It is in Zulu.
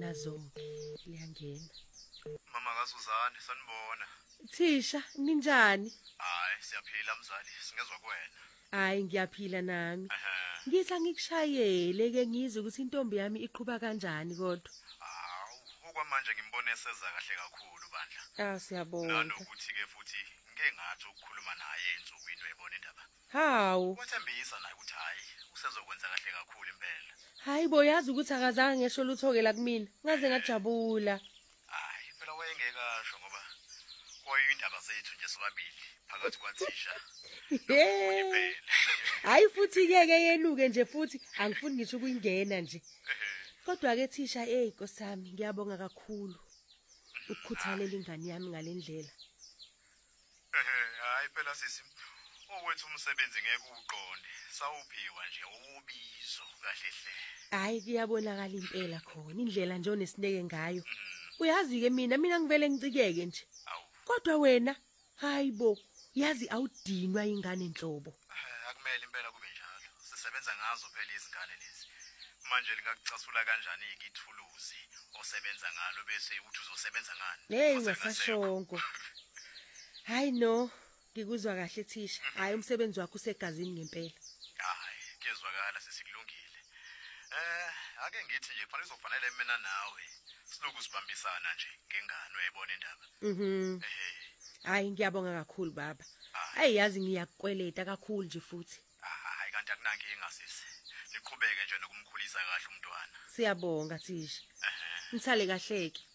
nazo-ke liyangena. Mama kaSuzane sanibona. Thisha, ninjani? Hayi siyaphila mzali, singezwe kuwena. Hayi ngiyaphila nami. Ehhe. Ngihla ngikushayele ke ngizwe ukuthi intombi yami iqhubha kanjani kodwa. Hawu, okwamanje ngimbone seza kahle kakhulu bandla. Siyabonga. Nanokuthi ke futhi ngeke ngathi ukukhuluma naye ensukwini uyibona indaba. Hawu. Wathembisa naye ukuthi hayi usezokwenza kahle kakhulu impela. Hayi boyazi ukuthi akazange ngesho luthoke la kumina. Ngaze ngajabula. Hayi phela wayengekasho ngoba kwayindaba zethu nje sobabili phakathi kwaThisha. Hayi futhi ke yenuke nje futhi angifuni ngisho ukuyingena nje. Kodwa ke Thisha Nkosami ngiyabonga kakhulu ukukhuthalela ingane yami ngalendlela. Hayi phela sisi owethu umsebenzi ngeke uqonde sawuphiwa nje ubizo kahle hle. Hayi kuyabonakala impela khona indlela nje onesineke ngayo. Uyazi ke mina ngivele ngicikeke nje. Kodwa wena hayibo yazi awudinwa ingane enhlobo. Akumele impela kube njalo. Sisebenza ngazo phela izingane lezi. Manje lingakucasula kanjani ikithuluzi osebenza ngalo bese uthi uzosebenza ngani? Hey ngasashongo. Hayi no, ngikuzwa kahle Thisha. Hayi umsebenzi wakho usegazini ngempela. Hayi, kuyezwakala sesikulungile. Ake ngithi nje kufanele mina nawe siloku sibambisana nje ngengane uyayibona indaba. Hayi ngiyabonga kakhulu baba. Hayi yazi ngiyakukweleta kakhulu nje futhi. Hayi kanti akunankinga sisi. Niqhubeke nje nokumkhulisa kahle umntwana. Siyabonga Thisha. Ngisale kahleke.